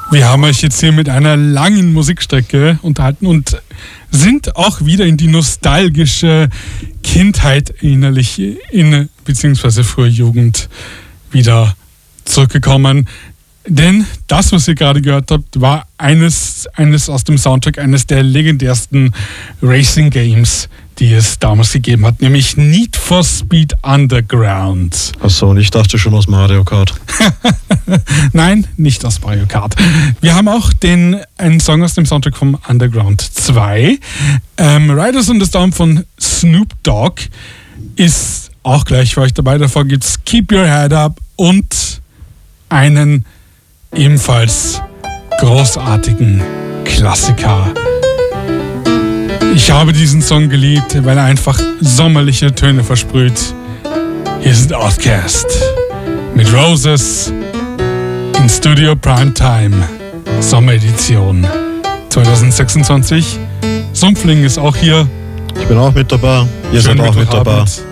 Wir haben euch jetzt hier mit einer langen Musikstrecke unterhalten und sind auch wieder in die nostalgische Kindheit beziehungsweise frühe Jugend wieder zurückgekommen. Denn das, was ihr gerade gehört habt, war eines aus dem Soundtrack eines der legendärsten Racing Games, die es damals gegeben hat, nämlich Need for Speed Underground. Achso, und ich dachte schon aus Mario Kart. Nein, nicht aus Mario Kart. Wir haben auch einen Song aus dem Soundtrack vom Underground 2. Riders on the Storm von Snoop Dogg ist auch gleich für euch dabei. Davor gibt es Keep Your Head Up und einen ebenfalls großartigen Klassiker. Ich habe diesen Song geliebt, weil er einfach sommerliche Töne versprüht. Hier sind Outkast mit Roses in Studio Primetime Sommeredition 2026. Sumpfling ist auch hier. Ich bin auch mit dabei. Ihr seid auch mit dabei.